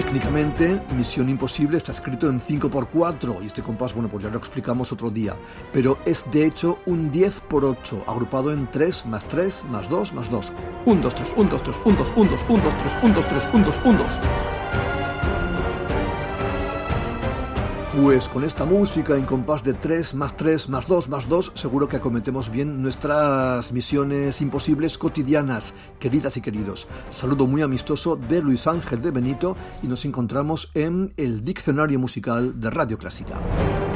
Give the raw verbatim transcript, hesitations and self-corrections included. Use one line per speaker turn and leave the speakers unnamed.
Técnicamente, Misión Imposible está escrito en cinco por cuatro y este compás, bueno, pues ya lo explicamos otro día, pero es de hecho un diez por ocho, agrupado en tres más tres más dos más dos. uno, dos, tres, uno, dos, tres, uno, dos, uno, dos, uno, dos, tres, uno, dos, tres, uno, dos, uno, dos. Pues con esta música en compás de tres más tres más dos más dos, seguro que acometemos bien nuestras misiones imposibles cotidianas, queridas y queridos. Saludo muy amistoso de Luis Ángel de Benito y nos encontramos en el Diccionario Musical de Radio Clásica.